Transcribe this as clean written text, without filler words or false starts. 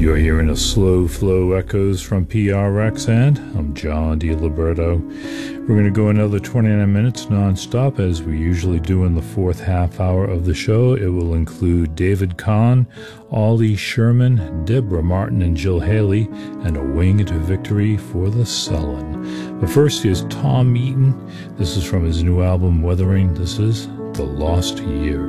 You're hearing a slow flow echoes from PRX, and I'm John DiLiberto. We're going to go another 29 minutes non-stop, as we usually do in the fourth half hour of the show. It will include David Kahn, Ollie Sherman, Deborah Martin, and Jill Haley, and A Wing to Victory for the Sullen. But first is Tom Eaton. This is from his new album, Weathering. This is The Lost Years.